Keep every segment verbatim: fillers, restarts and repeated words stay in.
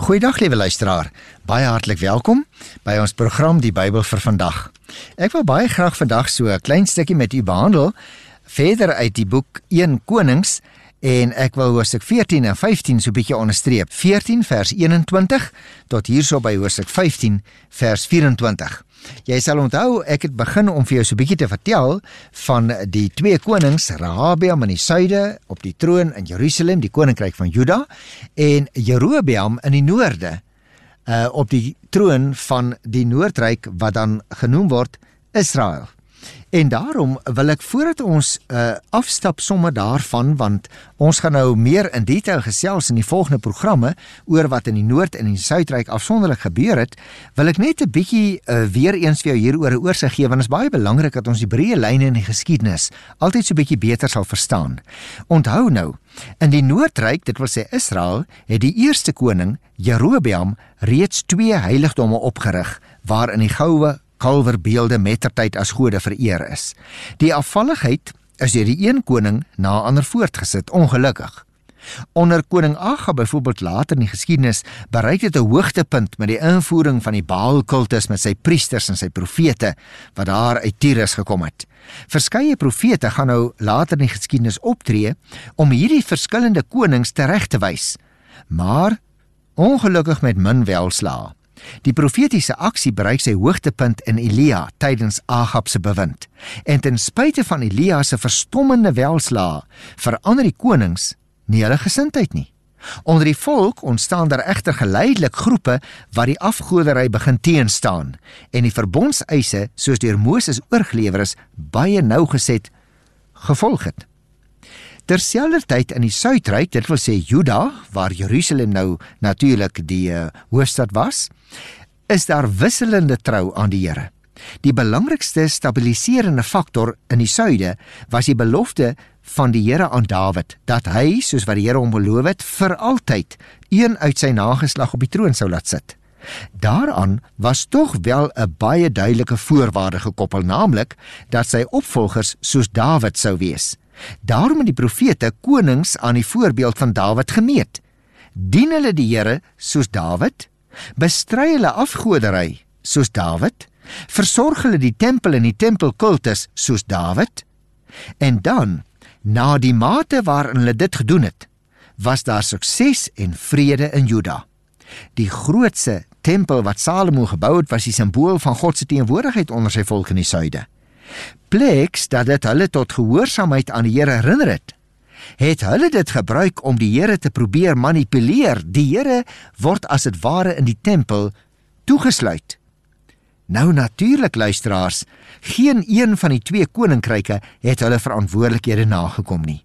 Goeiedag liewe luisteraar, baie hartlik welkom by ons program Die Bybel vir vandag. Ek wil baie graag vandag so 'n klein stukkie met u behandel, verder uit die boek Eerste Konings, en ek wil hoofstuk veertien en vyftien so 'n bietjie onderstreep. veertien vers eenentwintig tot hierso by hoofstuk vyftien vers vyf-en-twintig. Jy sal onthou, ek het begin om vir jou so 'n bietjie te vertel van die twee konings, Rehabeam in die suide op die troon in Jerusalem, die koninkryk van Juda, en Jerobeam in die noorde uh, op die troon van die noordryk wat dan genoem word Israel. En daarom wil ek, voordat ons uh, afstap sommer daarvan, want ons gaan nou meer in detail gesels in die volgende programme oor wat in die Noord- en die Suidryk afsonderlik gebeur het, wil ek net 'n bietjie uh, weer eens vir jou hier oor 'n oorsig gee, want dit is baie belangrik dat ons die breë lyne in die geskiedenis altyd so 'n bietjie beter sal verstaan. Onthou nou, in die Noordryk, dit wil sê Israel, het die eerste koning, Jerobeam, reeds twee heiligdomme opgerig, waar in die goue kalverbeelde mettertyd as gode vereer is. Die afvalligheid is deur die een koning na ander voortgesit, ongelukkig. Onder koning Agab byvoorbeeld later in die geskiedenis bereik dit 'n hoogtepunt met die invoering van die Baal-kultus met sy priesters en sy profete wat daar uit Tyrus gekom het. Verskeie profete gaan nou later in die geskiedenis optree om hierdie verskillende konings tereg te wys, maar ongelukkig met min welslae. Die profetiese aksie bereik sy hoogtepunt in Elia tydens Agab se bewind. En ten spyte van Elia se verstommende welslae, verander die konings nie hulle gesindheid nie. Onder die volk ontstaan daar egter geleidelik groepe wat die afgoderry begin teenstaan en die verbondseise, soos deur Moses oorgelewer is, baie nougeset gevolg het. Terselfdertyd in die Suidryk, dit wil sê Juda, waar Jerusalem nou natuurlik die uh, hoofstad was, is daar wisselende trou aan die Here. Die belangrikste stabiliserende faktor in die suide was die belofte van die Here aan Dawid, dat hy, soos wat die Here hom beloof het, vir altyd een uit sy nageslag op die troon sou laat sit. Daaraan was tog wel 'n baie duidelike voorwaarde gekoppel, naamlik dat sy opvolgers soos Dawid sou wees. Daarom het die profete konings aan die voorbeeld van Dawid gemeet. Dien hulle die Here soos Dawid? Bestry hulle afgoderry soos Dawid? Versorg hulle die tempel en die tempelkultus soos Dawid? En dan, na die mate waarin hulle dit gedoen het, was daar sukses en vrede in Juda. Die grootste tempel wat Salomo gebou het, was die simbool van God se teenwoordigheid onder sy volk in die suide. Pleks dat dit hulle tot gehoorsaamheid aan die Here herinner het, het hulle dit gebruik om die Here te probeer manipuleer. Die Here word as dit ware in die tempel toegesluit. Nou natuurlik, luisteraars, geen een van die twee koninkryke het hulle verantwoordelikhede nagekom nie.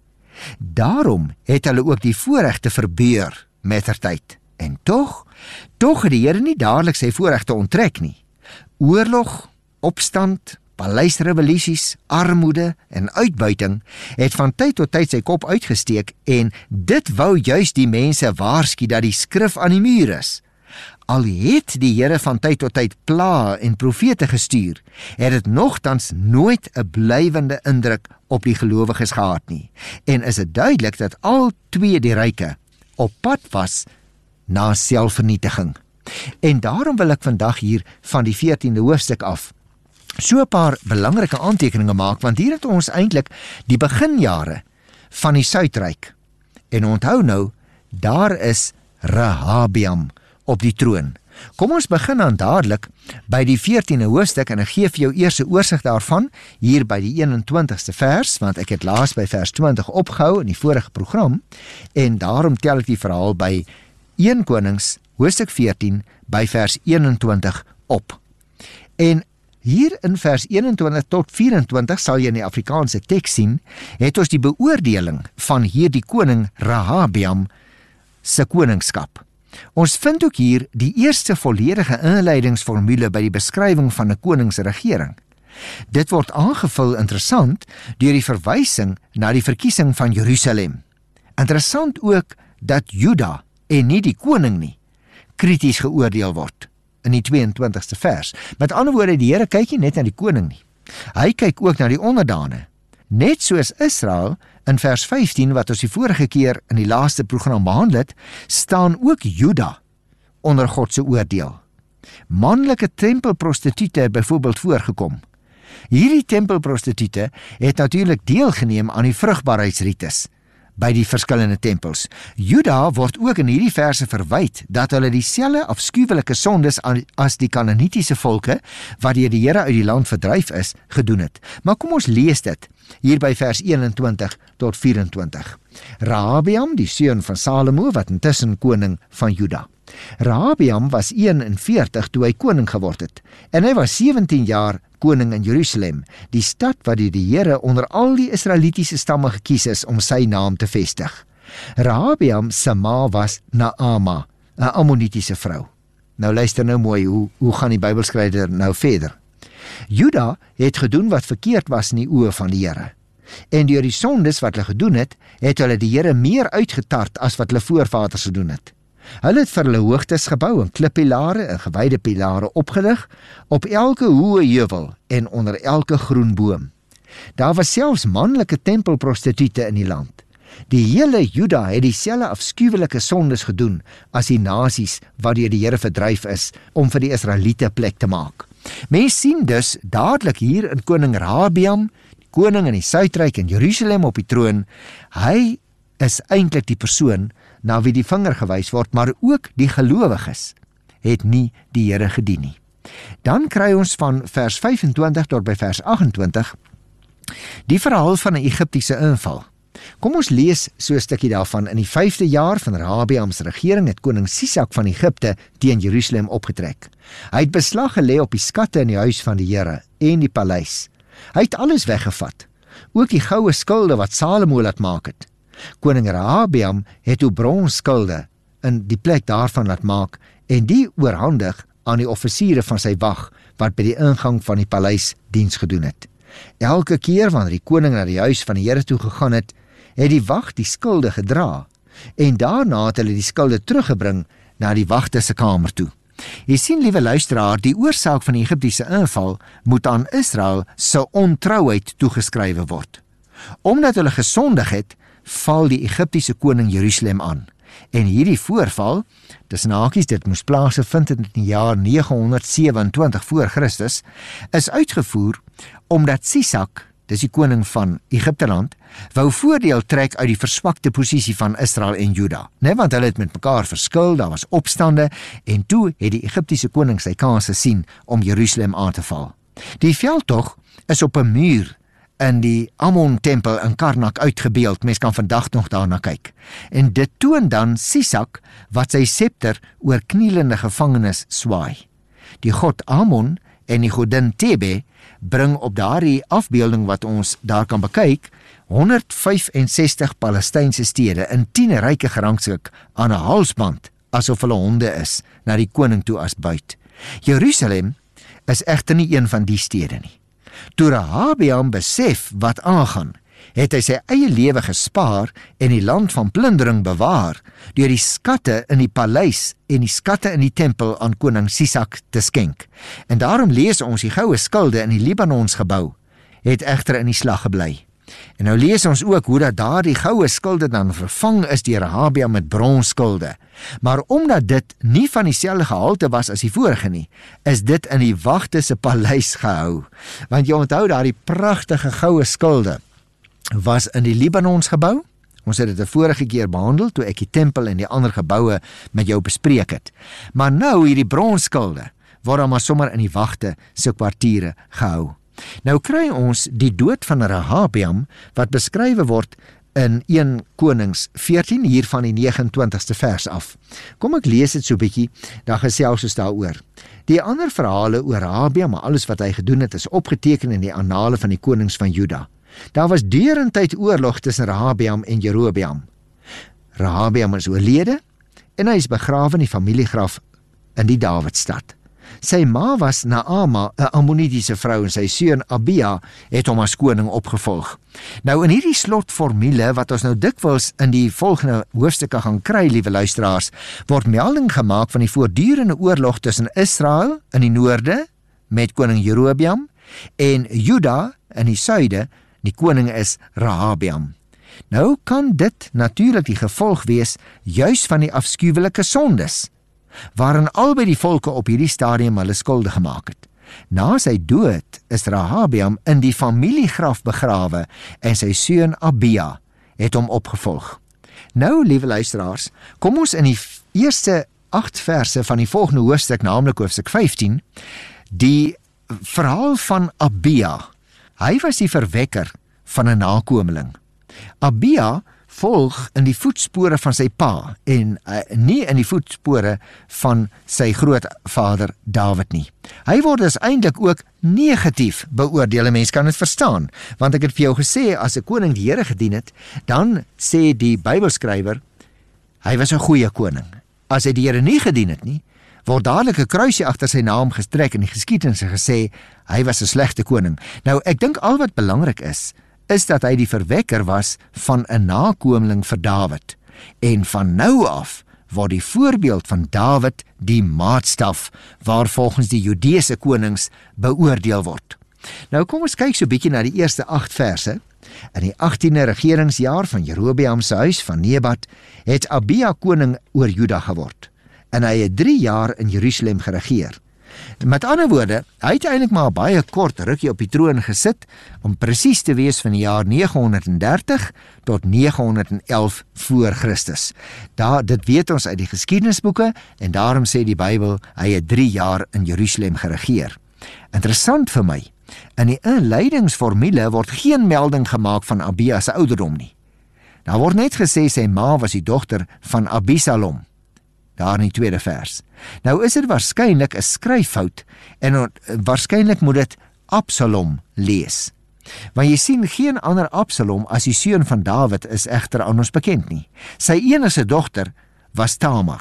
Daarom het hulle ook die voorregte verbeur mettertyd. En tog, tog het die Here nie dadelik sy voorregte onttrek nie. Oorlog, opstand, paleisrevolusies, armoede en uitbuiting het van tyd tot tyd sy kop uitgesteek, en dit wou juis die mense waarsku dat die skrif aan die muur is. Al het die Here van tyd tot tyd pla en profete gestuur, het dit nogtans nooit 'n blywende indruk op die gelowiges gehad nie, en is dit duidelik dat al twee die ryke op pad was na selfvernietiging. En daarom wil ek vandag hier van die veertiende hoofstuk af so 'n paar belangrike aantekeninge maak, want hier het ons eintlik die beginjare van die Suidryk. En onthou nou, daar is Rehabeam op die troon. Kom ons begin dan dadelik by die veertiende hoofstuk, en ek gee vir jou eers 'n oorsig daarvan, hier by die eenentwintigste vers, want ek het laas by vers twintig opgehou in die vorige program, en daarom tel ek die verhaal by Eerste Konings, hoofstuk veertien, by vers eenentwintig op. En hier in vers eenentwintig tot vyf-en-twintig sal jy in die Afrikaanse teks sien, het ons die beoordeling van hierdie koning Rehabeam se koningskap. Ons vind ook hier die eerste volledige inleidingsformule by die beskrywing van 'n koning se regering. Dit word aangevul, interessant, deur die verwysing na die verkiesing van Jerusalem. Interessant ook dat Juda en nie die koning nie krities geoordeel word in die twee-en-twintigste vers. Met ander woorde, die Here kyk nie net na die koning nie. Hy kyk ook na die onderdane. Net soos Israel in vers vyftien wat ons die vorige keer in die laaste program behandel het, staan ook Juda onder God se oordeel. Manlike tempelprostituie het byvoorbeeld voorgekom. Hierdie tempelprostituie het natuurlik deelgeneem aan die vrugbaarheidsrites by die verskillende tempels. Juda word ook in hierdie verse verwyd dat hulle dieselfde afskuwelike sondes as die Kanaanitiese volke wat deur die Here uit die land verdryf is, gedoen het. Maar kom ons lees dit hier by vers eenentwintig tot vyf-en-twintig. Rehabeam, die seun van Salomo, wat intussen koning van Juda. Rehabeam was een en veertig toe hy koning geword het, en hy was sewentien jaar koning in Jerusalem, die stad wat deur die Here onder al die Israelitiese stamme gekies is om sy naam te vestig. Rehabeam se ma was Naama, 'n Ammonitiese vrou. Nou luister nou mooi, hoe, hoe gaan die Bybelskrywer nou verder? Juda het gedoen wat verkeerd was in die oë van die Here. En deur die sondes wat hulle gedoen het, het hulle die Here meer uitgetart as wat hulle voorvaders gedoen het. Hulle het vir hulle hoogtes gebou en klippilare en gewyde pilare opgelig op elke hoë heuwel en onder elke groen boom. Daar was selfs manlike tempelprostituie in die land. Die hele Juda het dieselfde afskuwelike sondes gedoen as die nasies wat deur die Here verdryf is om vir die Israeliete plek te maak. Mens sien dus dadelik hier in koning Rehabeam, die koning in die Suidryk in Jerusalem op die troon, hy is eintlik die persoon na wie die vinger gewys word, maar ook die gelowiges het nie die Here gedien nie. Dan kry ons van vers vyf-en-twintig tot by vers agt-en-twintig die verhaal van 'n Egiptiese inval. Kom ons lees so 'n stukkie daarvan. In die vyfde jaar van Rehabeam se regering het koning Sisak van Egipte teen Jerusalem opgetrek. Hy het beslag gelê op die skatte in die huis van die Here en die paleis. Hy het alles weggevat, ook die goue skilde wat Salomo laat maak het. Koning Rehabeam het toe bronsskilde in die plek daarvan laat maak en die oorhandig aan die offisiere van sy wag wat by die ingang van die paleis diens gedoen het. Elke keer wanneer die koning na die huis van die Here toe gegaan het, het die wag die skilde gedra en daarna het hulle die skilde teruggebring na die wagte se kamer toe. Jy sien, liewe luisteraar, die oorsaak van die Egiptiese inval moet aan Israel se ontrouheid toegeskrywe word. Omdat hulle gesondig het, val die Egiptiese koning Jerusalem aan. En hierdie voorval, tussen hakies, dit moes plaasvind in die jaar negenhonderdsewenentwintig voor Christus, is uitgevoer omdat Sisak, dis die koning van Egipteland, wou voordeel trek uit die verswakte posisie van Israel en Juda. Nee, want hulle het met mekaar verskil, daar was opstande, en toe het die Egiptiese koning sy kans gesien om Jerusalem aan te val. Die veldtog is op 'n muur in die Ammon-tempel in Karnak uitgebeeld. Mens kan vandag nog daarna kyk. En dit toon dan Sisak wat sy scepter oor knielende gevangenes swaai. Die god Ammon en die godin Thebe bring op daardie afbeelding wat ons daar kan bekyk, honderdvyf-en-sestig Palestynse stede in tien ryke gerangskik aan 'n halsband, asof hulle honde is, na die koning toe as buit. Jerusalem is egter nie een van die stede nie. Toe Rehabeam besef wat aangaan, het hy sy eie lewe gespaar en die land van plundering bewaar deur die skatte in die paleis en die skatte in die tempel aan koning Sisak te skenk. En daarom lees ons die goue skilde in die Libanons gebou het egter in die slag gebly. En nou lees ons ook hoe dat daardie goue skilde dan vervang is deur Rehabeam met bronsskilde. Maar omdat dit nie van dieselfde gehalte was as die vorige nie, is dit in die wagte se paleis gehou. Want jy onthou daardie pragtige goue skilde was in die Libanons gebou. Ons het dit 'n vorige keer behandel toe ek die tempel en die ander geboue met jou bespreek het. Maar nou hierdie bronsskilde word dan maar sommer in die wagte se kwartiere gehou. Nou kry ons die dood van Rehabeam wat beskrywe word in Eerste Konings veertien hier van die negenentwintigste vers af. Kom ek lees dit so 'n bietjie, dan gesels ons daaroor. Die ander verhale oor Rehabeam, maar alles wat hy gedoen het, is opgeteken in die annale van die konings van Juda. Daar was derentyd oorlog tussen Rehabeam en Jerobeam. Rehabeam is oorlede en hy is begrawe in die familiegraf in die Dawidstad. Sy ma was Naama, 'n Ammonitiese vrou, en sy seun Abia het hom as koning opgevolg. Nou in hierdie slotformule wat ons nou dikwels in die volgende hoofstukke gaan kry, liewe luisteraars, word melding gemaak van die voortdurende oorlog tussen Israel in die noorde met koning Jerobeam en Juda in die suide, die koning is Rehabeam. Nou kan dit natuurlik die gevolg wees juis van die afskuwelike sondes. waarin albei die volke op hierdie stadium hulle skuldig gemaak het. Na sy dood is Rehabeam in die familiegraf begrawe en sy seun Abia het hom opgevolg. Nou, liewe luisteraars, kom ons in die eerste agt verse van die volgende hoofstuk, naamlik hoofstuk vyftien, die verhaal van Abia. Hy was die verwekker van 'n nakomeling. Abia volg in die voetspore van sy pa en uh, nie in die voetspore van sy grootvader Dawid nie. Hy word dus eintlik ook negatief beoordeel. 'n Mens kan dit verstaan, want ek het vir jou gesê, as 'n koning die Here gedien het, dan sê die Bybelskrywer, hy was 'n goeie koning. As hy die Here nie gedien het nie, word dadelik 'n kruisie agter sy naam gestrek in die geskiedenis en gesê, hy was 'n slegte koning. Nou, ek dink al wat belangrik is, is dat hy die verwekker was van 'n nakomeling vir Dawid. En van nou af word die voorbeeld van Dawid die maatstaf waar volgens die Judeese konings beoordeel word. Nou kom ons kyk so 'n bietjie na die eerste agt verse. In die achttiende regeringsjaar van Jerobeam se huis van Nebat het Abia koning oor Juda geword. En hy het drie jaar in Jerusalem geregeer. Met ander woorde, hy het eintlik maar baie kort rukkie op die troon gesit, om presies te wees van die jaar nege honderd dertig tot nege honderd elf voor Christus. Daar, dit weet ons uit die geskiedenisboeke, en daarom sê die Bybel, hy het drie jaar in Jerusalem geregeer. Interessant vir my, in die inleidingsformule word geen melding gemaak van Abia se ouderdom nie. Daar word net gesê sy ma was die dogter van Abisalom, daar in die tweede vers. Nou is dit waarskynlik 'n skryffout en waarskynlik moet dit Absalom lees. Want jy sien, geen ander Absalom as die seun van Dawid is egter aan ons bekend nie. Sy enigste dogter was Tamar.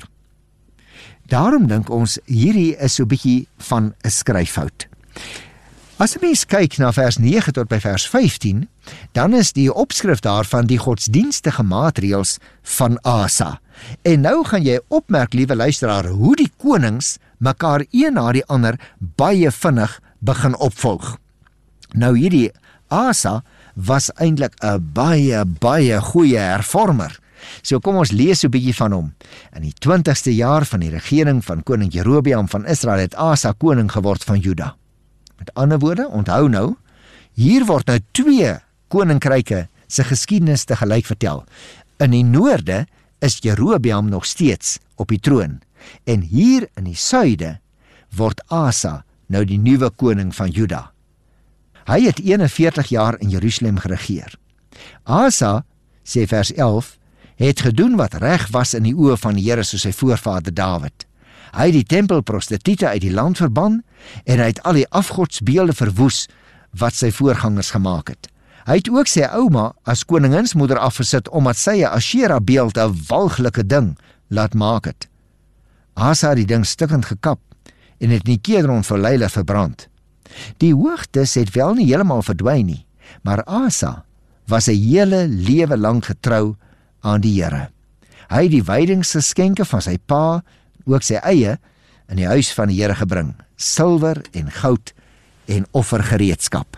Daarom dink ons, hierdie is so 'n bietjie van 'n skryffout. As 'n mens kyk na vers nege tot by vers vyftien, dan is die opskrif daarvan die godsdienstige maatreëls van Asa. En nou gaan jy opmerk, liewe luisteraar, hoe die konings mekaar een na die ander baie vinnig begin opvolg. Nou hierdie Asa was eintlik 'n baie, baie goeie hervormer. So kom ons lees so 'n bietjie van hom. In die twintigste jaar van die regering van koning Jerobeam van Israel het Asa koning geword van Juda. Met ander woorde, onthou nou, hier word nou twee koninkryke se geskiedenis te gelyk vertel. In die noorde is Jerobeam nog steeds op die troon, en hier in die suide word Asa nou die nuwe koning van Juda. Hy het eenenveertig jaar in Jerusalem geregeer. Asa, sê vers elf, het gedoen wat reg was in die oë van die Here soos sy voorvader Dawid. Hy het die tempelprostituie uit die land verban en hy het al die afgodsbeelde verwoes wat sy voorgangers gemaak het. Hy het ook sy ouma as koninginsmoeder afgesit omdat sy 'n Asherah beeld 'n walglike ding laat maak het. Asa het die ding stikkend gekap en het in die Kedron vir Leila verbrand. Die hoogtes het wel nie heeltemal verdwyn nie, maar Asa was 'n hele lewe lank getrou aan die Here. Hy het die wydingsgeskenke van sy pa, ook sy eie, in die huis van die Here gebring, silwer en goud en offergereedskap.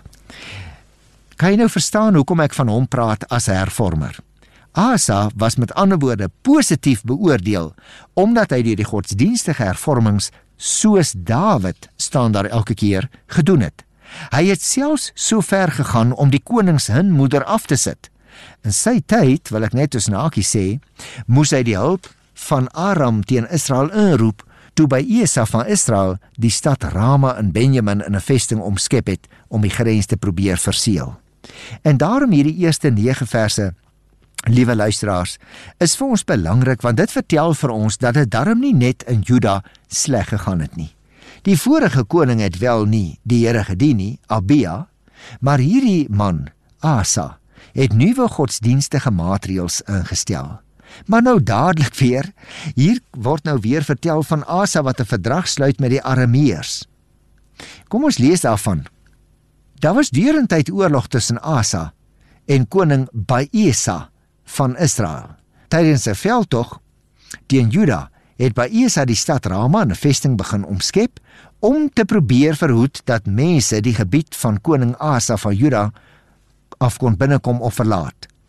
Kan jy nou verstaan hoekom ek van hom praat as 'n hervormer? Asa was met ander woorde positief beoordeel, omdat hy deur die godsdienstige hervormings soos Dawid, staan daar elke keer, gedoen het. Hy het selfs so ver gegaan om die konings hun moeder af te sit. In sy tyd, wil ek net tussen hakies sê, moes hy die hulp van Aram teen Israel inroep, toe by Esa van Israel die stad Rama in Benjamin in 'n vesting omskep het, om die grens te probeer verseël. En daarom hierdie eerste nege verse, liewe luisteraars, is vir ons belangrik, want dit vertel vir ons dat dit darm nie net in Juda sleg gegaan het nie. Die vorige koning het wel nie die Here gedien nie, Abia, maar hierdie man, Asa, het nuwe godsdienstige maatreëls ingestel. Maar nou dadelik weer, hier word nou weer vertel van Asa wat 'n verdrag sluit met die Arameërs. Kom ons lees daarvan. Daar was deurentyd oorlog tussen Asa en koning Baesa van Israel. Tydens 'n veldtog teen Juda het Baesa die stad Rama in 'n vesting begin omskep om te probeer verhoed dat mense die gebied van koning Asa van Juda af kon binnekom of verlaat.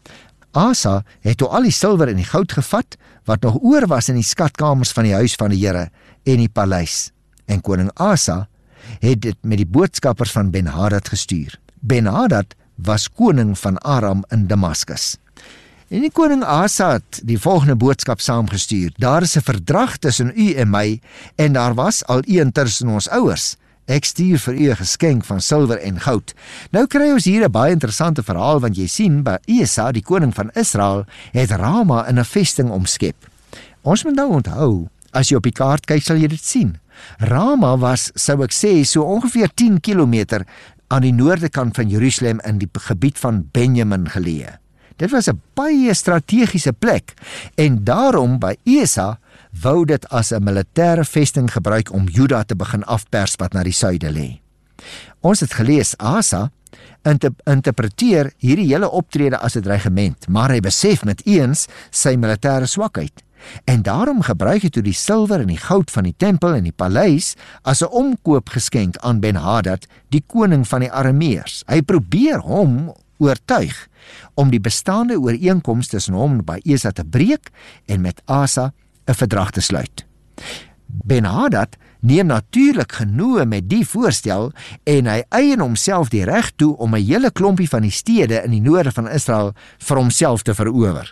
Asa het toe al die silwer en die goud gevat, wat nog oor was in die skatkamers van die huis van die Here en die paleis. En koning Asa het dit met die boodskappers van Ben-Hadad gestuur. Ben-Hadad was koning van Aram in Damaskus. En die koning Asa het die volgende boodskap saamgestuur: daar is 'n verdrag tussen u en my, en daar was al een tussen ons ouers. Ek stuur vir u 'n geskenk van silwer en goud. Nou kry ons hier 'n baie interessante verhaal, want jy sien, Baasa, die koning van Israel, het Rama in 'n vesting omskep. Ons moet nou onthou, as jy op die kaart kyk, sal jy dit sien. Rama was, sou ek sê, so ongeveer tien kilometer aan die noorde kant van Jerusalem in die gebied van Benjamin geleë. Dit was 'n baie strategiese plek, en daarom Baasa wou dit as 'n militêre vesting gebruik om Juda te begin afpers wat na die suide lê. Ons het gelees, Asa inter interpreteer hierdie hele optrede as 'n dreigement, maar hy besef met eens sy militêre swakheid. En daarom gebruik hy toe die silwer en die goud van die tempel en die paleis as 'n omkoopgeskenk aan Ben-Hadad, die koning van die Arameërs. Hy probeer hom oortuig om die bestaande ooreenkoms tussen hom en Baasa te breek en met Asa 'n verdrag te sluit. Ben-Hadad neem natuurlik genoeg met die voorstel, en hy eien homself die reg toe om 'n hele klompie van die stede in die noorde van Israel vir homself te verower.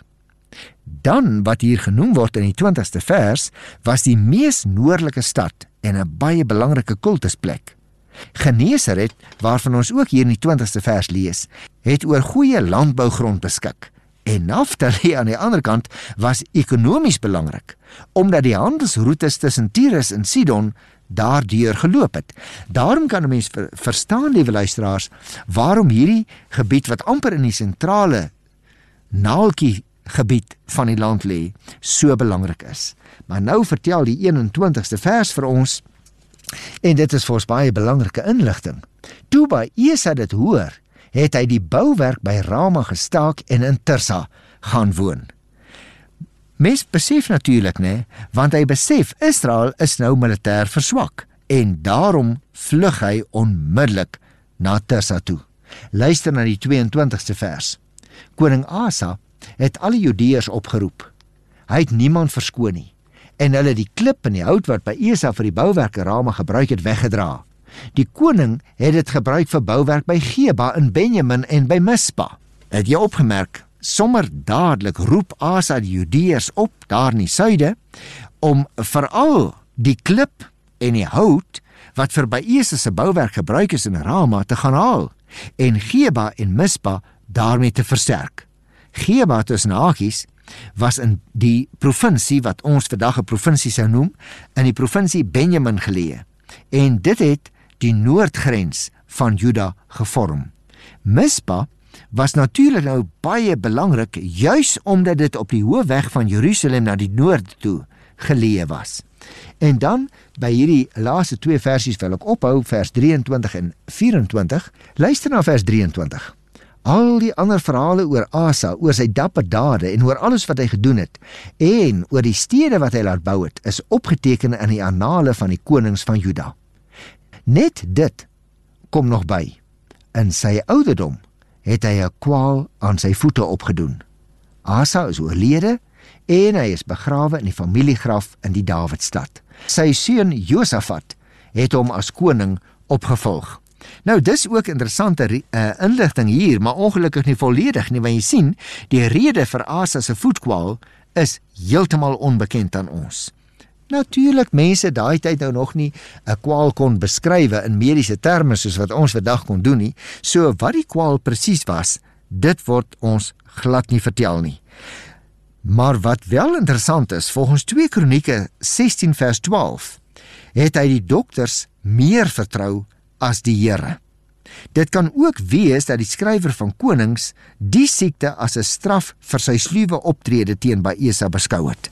Dan, wat hier genoem word in die twintigste vers, was die mees noordelike stad en 'n baie belangrike kultusplek. Genesaret, waarvan ons ook hier in die twintigste vers lees, het oor goeie landbougrond beskik. En Naftali aan die ander kant was ekonomies belangrik, omdat die handelsroetes tussen Tyrus en Sidon daardeur geloop het. Daarom kan 'n mens ver, verstaan, liewe luisteraars, waarom hierdie gebied, wat amper in die sentrale naaltjie gebied van die land lê, so belangrik is. Maar nou vertel die eenentwintigste vers vir ons, en dit is vir ons baie belangrike inligting. Toe Baasa dit hoor, het hy die bouwerk by Rama gestaak en in Tirsa gaan woon. Mens besef natuurlik, né, want hy besef Israel is nou militêr verswak, en daarom vlug hy onmiddellik na Tirsa toe. Luister na die tweeëntwintigste vers. Koning Asa het al die Judeërs opgeroep. Hy het niemand verskoon nie, en hulle die klip en die hout wat Baasa vir die bouwerk in Rama gebruik het, weggedra. Die koning het dit gebruik vir bouwerk by Geba in Benjamin en by Mispa. Het jy opgemerk, sommer dadelik roep Asa die Judeërs op daar in die suide om veral die klip en die hout wat vir Baasa se bouwerk gebruik is in Rama te gaan haal en Geba en Mispa daarmee te versterk. Geba, tussen hakies, was in die provinsie wat ons vandag 'n provinsie sou noem, in die provinsie Benjamin geleë, en dit het die noordgrens van Juda gevorm. Mispa was natuurlik nou baie belangrik, juis omdat dit op die hoofweg van Jerusalem na die noord toe geleë was. En dan, by hierdie laaste twee versies wil ek ophou, vers drieëntwintig en vyf-en-twintig, luister na vers drieëntwintig. Al die ander verhale oor Asa, oor sy dapper dade en oor alles wat hy gedoen het, en oor die stede wat hy laat bou het, is opgeteken in die annale van die konings van Juda. Net dit kom nog by. In sy ouderdom het hy 'n kwaal aan sy voete opgedoen. Asa is oorlede en hy is begrawe in die familiegraf in die Dawidstad. Sy seun Josafat het hom as koning opgevolg. Nou, dis ook interessante uh, inligting hier, maar ongelukkig nie volledig nie, want jy sien, die rede vir Asa se voetkwaal is heeltemal onbekend aan ons. Natuurlik, mense daai tyd nou nog nie 'n kwaal kon beskrywe in mediese terme soos wat ons vandag kon doen nie, so wat die kwaal presies was, dit word ons glad nie vertel nie. Maar wat wel interessant is, volgens twee Kronieke sestien vers twaalf, het hy die dokters meer vertrou as die Here. Dit kan ook wees dat die skrywer van Konings die siekte as 'n straf vir sy sluwe optrede teen Baasa beskou het.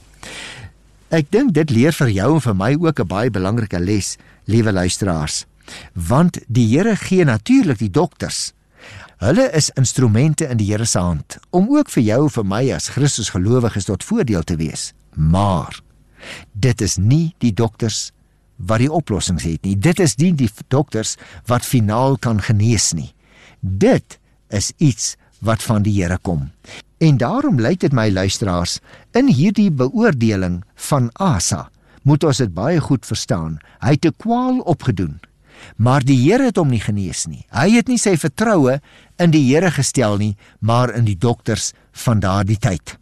Ek dink dit leer vir jou en vir my ook 'n baie belangrike les, liewe luisteraars, want die Here gee natuurlik die dokters. Hulle is instrumente in die Here se hand, om ook vir jou en vir my as Christus gelowiges tot voordeel te wees. Maar dit is nie die dokters wat die oplossings het nie. Dit is nie die dokters wat finaal kan genees nie. Dit is iets wat van die Here kom. En daarom lyk dit my luisteraars, in hierdie beoordeling van Asa, moet ons dit baie goed verstaan. Hy het 'n kwaal opgedoen, maar die Here het hom nie genees nie. Hy het nie sy vertroue in die Here gestel nie, maar in die dokters van daardie tyd.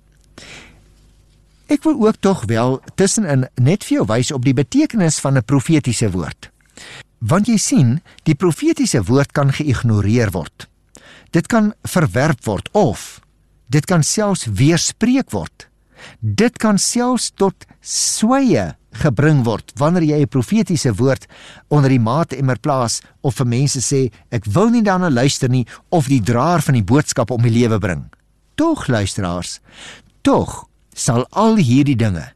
Ek wil ook tog wel tussenin net vir jou wys op die betekenis van 'n profetiese woord. Want jy sien, die profetiese woord kan geïgnoreer word. Dit kan verwerp word of dit kan selfs weerspreek word. Dit kan selfs tot sweye gebring word wanneer jy 'n profetiese woord onder die maatemmer plaas of vir mense sê, ek wil nie daarna luister nie, of die draer van die boodskap om die lewe bring. Tog, luisteraars, tog sal al hierdie dinge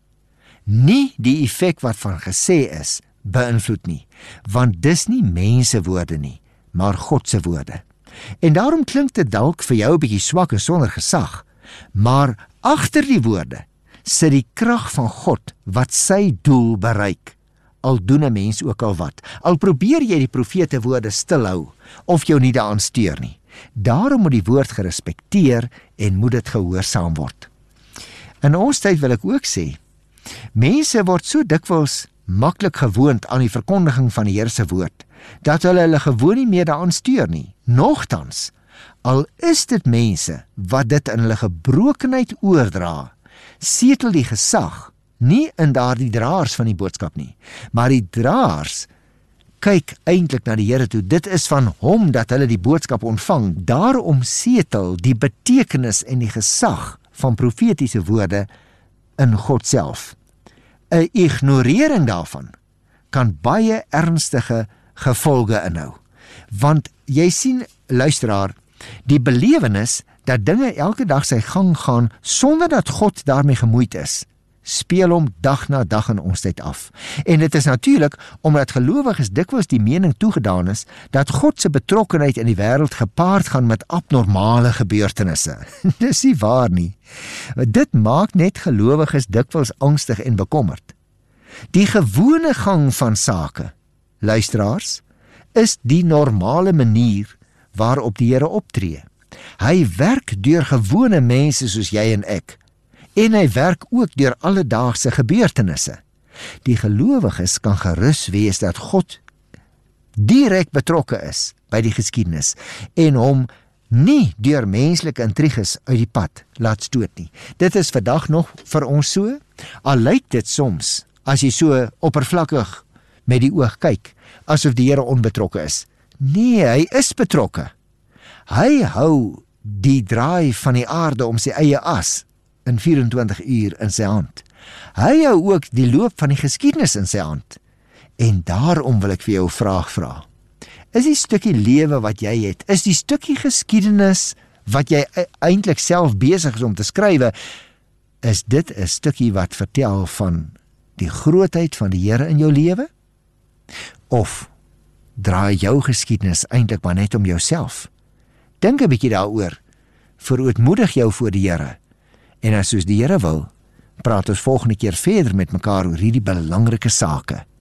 nie die effek wat van gesê is beïnvloed nie, want dis nie mensewoorde nie, maar God se woorde. En daarom klink dit dalk vir jou 'n bietjie swak en sonder gesag, maar agter die woorde sit die krag van God wat sy doel bereik. Al doen 'n mens ook al wat, al probeer jy die profete woorde stilhou of jou nie daaraan steur nie. Daarom moet die woord gerespekteer en moet dit gehoorsaam word. In ons tyd wil ek ook sê, mense word so dikwels maklik gewoond aan die verkondiging van die Here se woord, dat hulle hulle gewoon nie meer daaraan steur nie. Nogtans, al is dit mense wat dit in hulle gebrokenheid oordra, setel die gesag nie in daardie draers van die boodskap nie, maar die draers kyk eintlik na die Here toe. Dit is van hom dat hulle die boodskap ontvang. Daarom setel die betekenis en die gesag van profetiese woorde in God self. 'n Ignorering daarvan kan baie ernstige gevolge inhou. Want jy sien, luisteraar, die belewenis dat dinge elke dag sy gang gaan sonder dat God daarmee gemoeid is, speel hom dag na dag in ons tyd af. En dit is natuurlik omdat gelowiges dikwels die mening toegedaan is dat God se betrokkenheid in die wêreld gepaard gaan met abnormale gebeurtenisse. Dis nie waar nie. Dit maak net gelowiges dikwels angstig en bekommerd. Die gewone gang van sake, luisteraars, is die normale manier waarop die Here optree. Hy werk deur gewone mense soos jy en ek, en hy werk ook deur alledaagse gebeurtenisse. Die gelowiges kan gerus wees dat God direk betrokke is by die geskiedenis en hom nie deur menslike intriges uit die pad laat stoot nie. Dit is vandag nog vir ons so, al lyk dit soms, as jy so oppervlakkig met die oog kyk, asof die Here onbetrokke is. Nee, hy is betrokke. Hy hou die draai van die aarde om sy eie as in vyf en twintig uur in sy hand. Hy hou ook die loop van die geskiedenis in sy hand. En daarom wil ek vir jou 'n vraag vra. Is die stukkie lewe wat jy het, is die stukkie geskiedenis wat jy eintlik self besig is om te skrywe, is dit 'n stukkie wat vertel van die grootheid van die Here in jou lewe? Of draai jou geskiedenis eintlik maar net om jouself? Dink 'n bietjie daaroor, verootmoedig jou voor die Here. En as soos die Here wil, praat ons volgende keer verder met mekaar oor hierdie belangrike sake.